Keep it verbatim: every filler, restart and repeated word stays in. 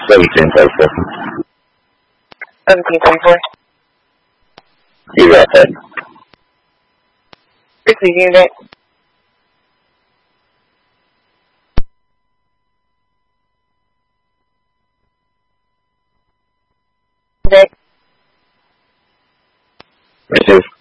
seventeen thirty-four. seventeen thirty-four. You got that. fifty unit. Okay. Receive.